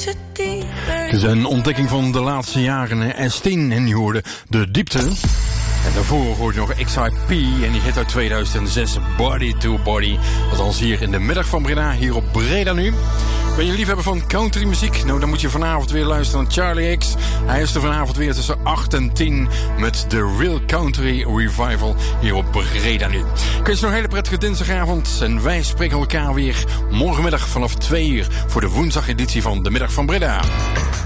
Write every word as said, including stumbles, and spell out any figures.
Het is een ontdekking van de laatste jaren. Estine, en die hoorde De Diepte. En daarvoor hoorde je nog X I P en die hit uit tweeduizend zes, Body to Body. Althans hier in de middag van Breda, hier op Breda Nu. Ben je liefhebber van countrymuziek? Nou, dan moet je vanavond weer luisteren naar Charlie X. Hij is er vanavond weer tussen acht en tien met de Real Country Revival hier op Breda Nu. Ik wens je nog een hele prettige dinsdagavond en wij spreken elkaar weer morgenmiddag vanaf twee uur voor de woensdageditie van de Middag van Breda.